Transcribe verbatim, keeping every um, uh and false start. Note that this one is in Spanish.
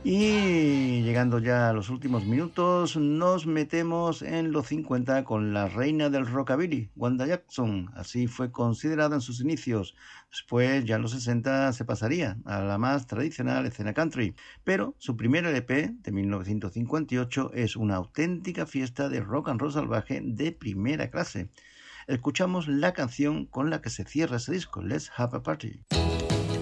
Y llegando ya a los últimos minutos, nos metemos en los cincuenta con la reina del rockabilly, Wanda Jackson. Así fue considerada en sus inicios. Después, ya en los sesenta, se pasaría a la más tradicional escena country. Pero su primer L P, de mil novecientos cincuenta y ocho, es una auténtica fiesta de rock and roll salvaje de primera clase. Escuchamos la canción con la que se cierra ese disco, Let's Have a Party.